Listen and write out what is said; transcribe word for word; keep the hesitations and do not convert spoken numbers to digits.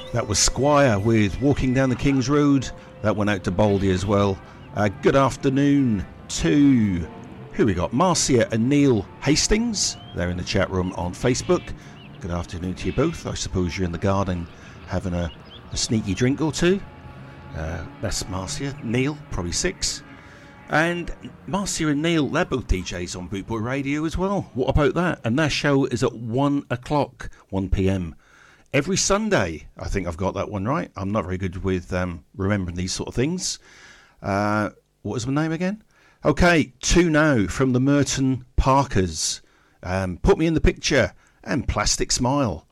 That was Squire with Walking Down the King's Road. That went out to Baldy as well. Uh, good afternoon to, who we got? Marcia and Neil Hastings. They're in the chat room on Facebook. Good afternoon to you both. I suppose you're in the garden having a, a sneaky drink or two. Uh, that's Marcia. Neil, probably six. And Marcia and Neil, they're both D Js on Bootboy Radio as well. What about that? And their show is at one o'clock, one p.m. every Sunday. I think I've got that one right. I'm not very good with um, remembering these sort of things. Uh, what was my name again? Okay, two now from the Merton Parkers. Um, Put Me in the Picture and Plastic Smile.